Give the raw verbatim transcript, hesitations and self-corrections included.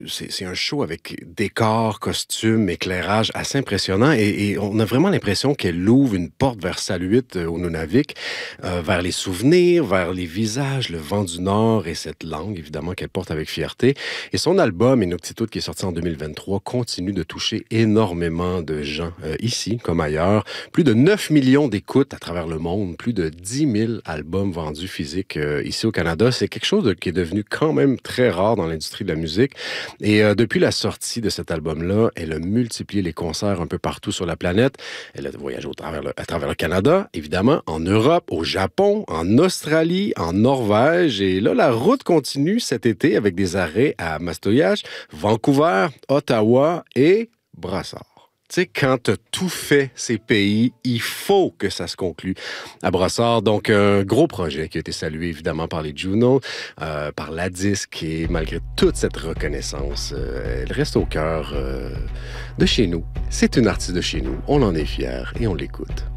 C'est c'est un show avec décors, costumes, éclairage assez impressionnant et et on a vraiment l'impression qu'elle ouvre une porte vers Saluit, heu, au Nunavik, heu, vers les souvenirs, vers les visages, le vent du Nord et cette langue évidemment qu'elle porte avec fierté et son album Inuktitut qui est sorti en deux mille vingt-trois continue de toucher énormément de gens, heu, ici comme ailleurs. Plus de neuf millions d'écoutes à travers le monde, plus de dix mille albums vendus physiques, heu, ici au Canada. C'est quelque chose de qui est devenu quand même très rare dans l'industrie de la musique. Et euh, depuis la sortie de cet album-là, elle a multiplié les concerts un peu partout sur la planète. Elle a voyagé au travers le- à travers le Canada, évidemment, en Europe, au Japon, en Australie, en Norvège. Et là, la route continue cet été avec des arrêts à Mastoyage, Vancouver, Ottawa et Brassard. Tu sais, quand tu as tout fait ces pays, il faut que ça se conclue à Brossard. Donc, un gros projet qui a été salué évidemment par les Juno, euh, par la disque et malgré toute cette reconnaissance, euh, elle reste au cœur euh, de chez nous. C'est une artiste de chez nous, on en est fiers et on l'écoute.